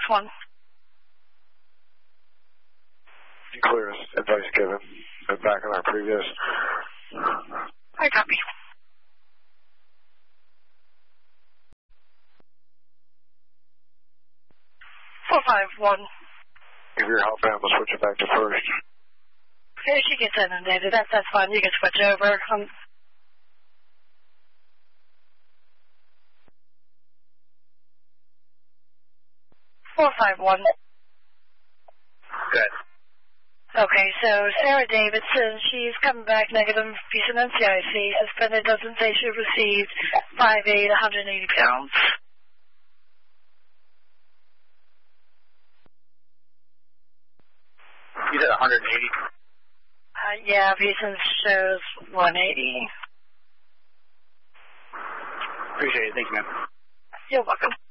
1. Clear advice given. And back on our previous. I copy. 451. If you're help out, we'll switch it back to first. Yeah, she gets inundated. That's fine. You can switch over. 451. Good. Okay, so Sarah Davidson, she's coming back negative, piece of NCIC, suspended, doesn't say she received 5'8", 180 pounds. You said 180? Yeah, Beeson shows 180. Appreciate it. Thank you, man. You're welcome.